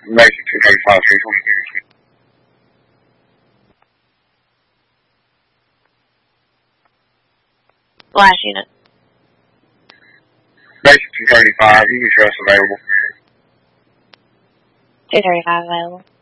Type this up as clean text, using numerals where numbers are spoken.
Nice 235, 323. Last unit. Nice 235, you can show us available. 235 available.